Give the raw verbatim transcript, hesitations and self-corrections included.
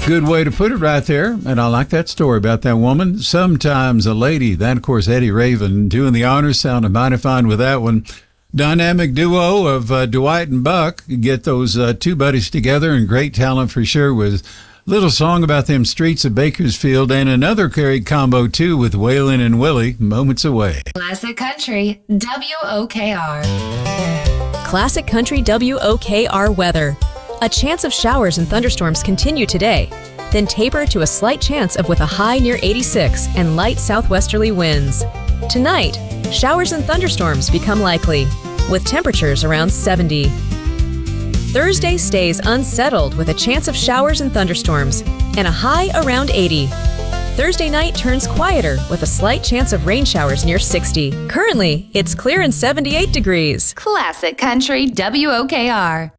Good way to put it right there. And I like that story about that woman. Sometimes a lady. That, of course, Eddie Raven doing the honors. Sounded mighty fine with that one. Dynamic duo of uh, Dwight and Buck. Get those uh, two buddies together, and great talent for sure with little song about them streets of Bakersfield, and another great combo too with Waylon and Willie, Moments Away. Classic Country W O K R. Classic Country W O K R weather. A chance of showers and thunderstorms continue today, then taper to a slight chance of with a high near eighty-six and light southwesterly winds. Tonight, showers and thunderstorms become likely, with temperatures around seventy. Thursday stays unsettled with a chance of showers and thunderstorms and a high around eighty. Thursday night turns quieter with a slight chance of rain showers near sixty. Currently, it's clear and seventy-eight degrees. Classic Country W O K R.